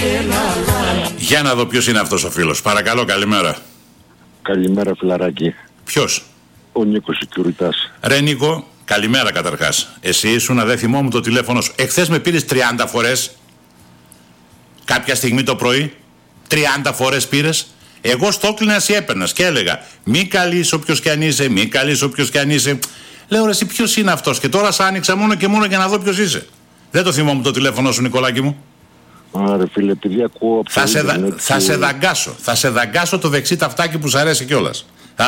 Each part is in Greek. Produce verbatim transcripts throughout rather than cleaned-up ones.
Για να δω ποιος είναι αυτός ο φίλος. Παρακαλώ, καλημέρα. Καλημέρα, φιλαράκι. Ποιος? Ο Νίκος Σεκιουριτάς. Ρε Νίκο, καλημέρα καταρχάς. Εσύ ήσουν, δεν θυμόμουν το τηλέφωνο σου. Εχθές με πήρες τριάντα φορές. Κάποια στιγμή το πρωί. τριάντα φορές πήρες. Εγώ στο έκλεινα, εσύ έπαιρνας και έλεγα μη καλείς όποιος κι αν είσαι, μη καλείς όποιος κι αν είσαι. Λέω ρε εσύ ποιος είναι αυτός? Και τώρα σ' άνοιξα μόνο και μόνο για να δω ποιος είσαι. Δεν το θυμόμουν το τηλέφωνο σου, Νικολάκη μου. Άρα φίλε, επειδή ακούω από θα, σε δα... και... θα σε δαγκάσω. Θα σε δαγκάσω το δεξί ταυτάκι που σ' αρέσει κιόλας.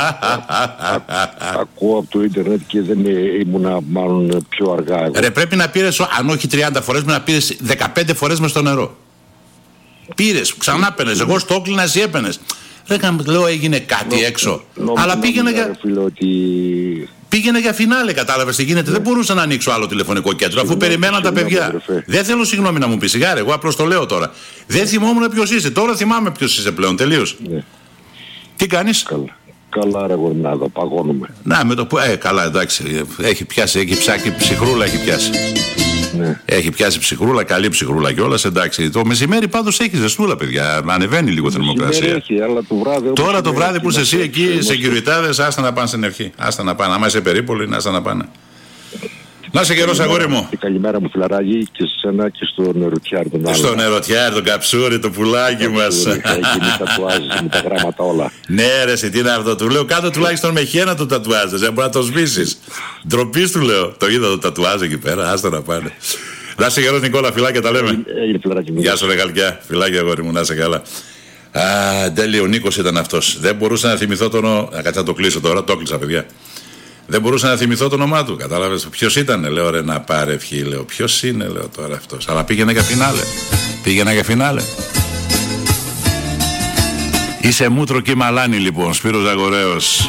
Ακούω από το ίντερνετ και δεν ήμουνα μάλλον πιο αργά εγώ. Ρε πρέπει να πήρες, αν όχι τριάντα φορές, να πήρες δεκαπέντε φορές μες στο νερό. Πήρες, ξανά πένες. Εγώ στο έκλεινα, εσύ έπαινες. Ρε λέω έγινε κάτι νο, έξω. Νο, αλλά νο, πήγαινε για... Φίλε, ότι... πήγαινε για φινάλε, κατάλαβες τι γίνεται. Ναι. Δεν μπορούσα να ανοίξω άλλο τηλεφωνικό κέντρο αφού περιμέναν τα παιδιά. Αδερφέ. Δεν θέλω συγγνώμη να μου πεις σιγά, εγώ απλώς το λέω τώρα. Δεν θυμόμουν ποιος είσαι. Τώρα θυμάμαι ποιος είσαι πλέον. Τελείως. Ναι. Τι κάνεις? Καλά. Καλά ρε γορνάδο, παγώνουμε. Να με το που... Ε, καλά εντάξει. Έχει πιάσει, έχει ψάξει ψυχρούλα, έχει πιάσει. Ναι. Έχει πιάσει ψυχρούλα, καλή ψυχρούλα κιόλας, εντάξει. Το μεσημέρι πάντως έχει ζεστούλα, παιδιά. Ανεβαίνει λίγο θερμοκρασία. Έχει, αλλά το βράδυ, τώρα το βράδυ που είσαι εσύ εκεί, σε κυριτάδες, άστα να πάνε στην ευχή. Άστα να πάνε. Άμα είσαι περίπολη, άστα να πάνε. Να σε καιρός αγόρι μου. Καλημέρα μου φιλαράκι και σε σένα και στο νερωτιάρ τον άλλο. Στο νερωτιάρ, τον καψούρι, το πουλάκι μας. Εκεί με τατουάζ, με τα γράμματα όλα. Ναι ρε, τι είναι αυτό, του λέω κάτω τουλάχιστον με χένα το τατουάζ, δεν μπορεί να το σβήσεις. Ντροπής του λέω, το είδα το τατουάζ εκεί πέρα, άστα να πάνε. Να σε καιρός Νικόλα, φιλάκια τα λέμε. Γεια σου ρε Γαλκιά, φιλάκια αγόρι μου, να σε καλά. Α, τέλειο, ο Νίκος ήταν αυτός. Δεν μπορούσα να θυμηθώ τον όνομα. Κάτσε να το κλείσω τώρα, το κλείσα παιδιά. Δεν μπορούσα να θυμηθώ το όνομά του. Κατάλαβες ποιος ήταν, λέω ρε να πάρε ευχή. Λέω ποιος είναι, λέω τώρα αυτός. Αλλά πήγαινε για φινάλε. Πήγαινε για φινάλε. Είσαι μούτρο και μαλάνι λοιπόν, Σπύρος Ζαγορέος.